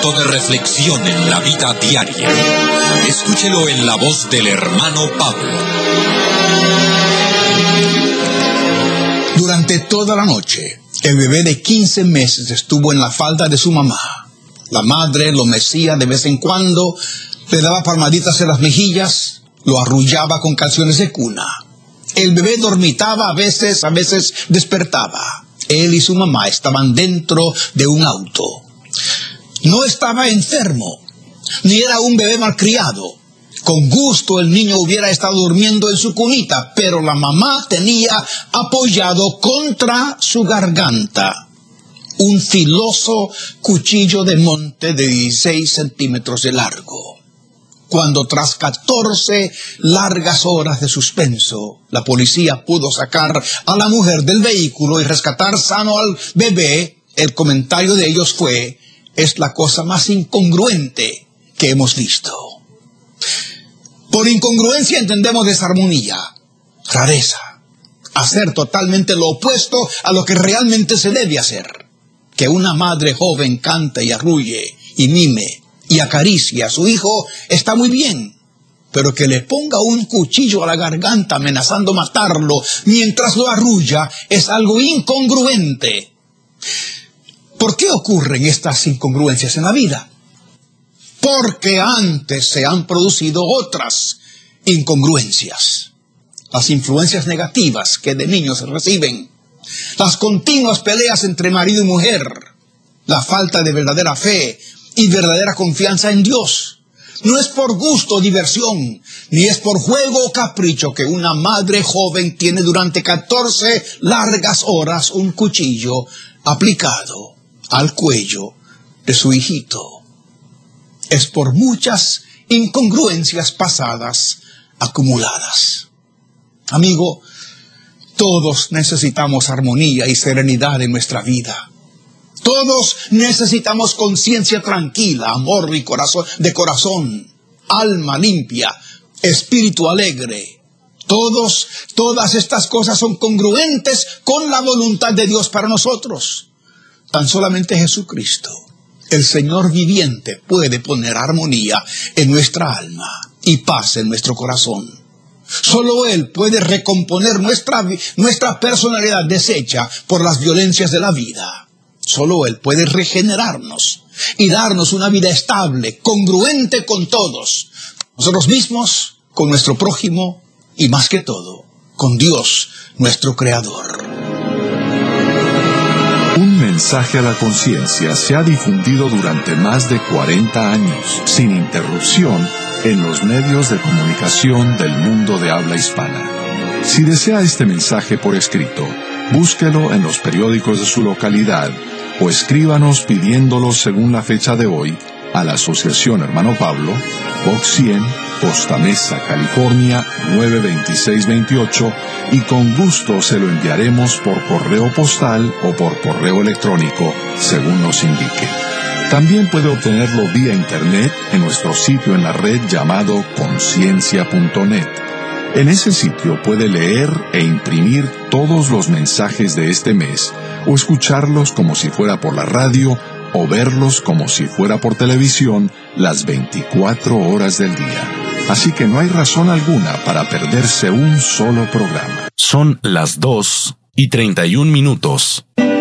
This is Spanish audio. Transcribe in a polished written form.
momento de reflexión en la vida diaria. Escúchelo en la voz del hermano Pablo. Durante toda la noche, el bebé de 15 meses estuvo en la falda de su mamá. La madre lo mecía de vez en cuando, le daba palmaditas en las mejillas, lo arrullaba con canciones de cuna. El bebé dormitaba a veces despertaba. Él y su mamá estaban dentro de un auto. No estaba enfermo, ni era un bebé malcriado. Con gusto el niño hubiera estado durmiendo en su cunita, pero la mamá tenía apoyado contra su garganta un filoso cuchillo de monte de 16 centímetros de largo. Cuando tras 14 largas horas de suspenso, la policía pudo sacar a la mujer del vehículo y rescatar sano al bebé, el comentario de ellos fue: es la cosa más incongruente que hemos visto. Por incongruencia entendemos desarmonía, rareza, hacer totalmente lo opuesto a lo que realmente se debe hacer. Que una madre joven cante y arrulle y mime y acaricie a su hijo está muy bien, pero que le ponga un cuchillo a la garganta amenazando matarlo mientras lo arrulla es algo incongruente. ¿Por qué ocurren estas incongruencias en la vida? Porque antes se han producido otras incongruencias. Las influencias negativas que de niños se reciben, las continuas peleas entre marido y mujer, la falta de verdadera fe y verdadera confianza en Dios. No es por gusto o diversión, ni es por juego o capricho que una madre joven tiene durante 14 largas horas un cuchillo aplicado al cuello de su hijito. Es por muchas incongruencias pasadas acumuladas. Amigo, todos necesitamos armonía y serenidad en nuestra vida. Todos necesitamos conciencia tranquila, amor y de corazón, alma limpia, espíritu alegre. Todas estas cosas son congruentes con la voluntad de Dios para nosotros. Tan solamente Jesucristo, el Señor viviente, puede poner armonía en nuestra alma y paz en nuestro corazón. Solo Él puede recomponer nuestra personalidad deshecha por las violencias de la vida. Solo Él puede regenerarnos y darnos una vida estable, congruente con todos, nosotros mismos, con nuestro prójimo y más que todo, con Dios, nuestro Creador. Un mensaje a la conciencia se ha difundido durante más de 40 años, sin interrupción, en los medios de comunicación del mundo de habla hispana. Si desea este mensaje por escrito, búsquelo en los periódicos de su localidad o escríbanos pidiéndolo según la fecha de hoy a la Asociación Hermano Pablo, Box 100, Costa Mesa, California 92628, y con gusto se lo enviaremos por correo postal o por correo electrónico, según nos indique. También puede obtenerlo vía internet en nuestro sitio en la red llamado conciencia.net. En ese sitio puede leer e imprimir todos los mensajes de este mes, o escucharlos como si fuera por la radio, o verlos como si fuera por televisión las 24 horas del día. Así que no hay razón alguna para perderse un solo programa. Son las 2:31.